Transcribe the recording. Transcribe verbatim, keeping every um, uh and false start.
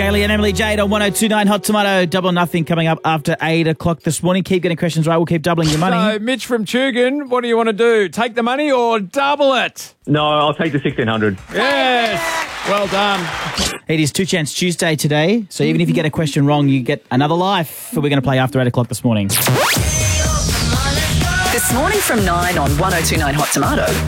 Bailey and Emily Jade on one oh two point nine Hot Tomato. Double or Nothing coming up after eight o'clock this morning. Keep getting questions right. We'll keep doubling your money. So, Mitch from Tugun, what do you want to do? Take the money or double it? No, I'll take the sixteen hundred. Yes. Well done. It is Two Chance Tuesday today, so even if you get a question wrong, you get another life. We're going to play after eight o'clock this morning. This morning from nine on one oh two point nine Hot Tomato.